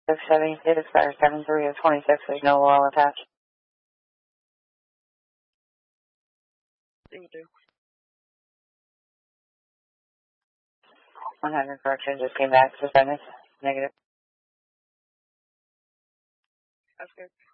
670, it expires 7/3 of 26. There's no oil attached. Thank you. 100 correction just came back. Suspended. Negative. That's good.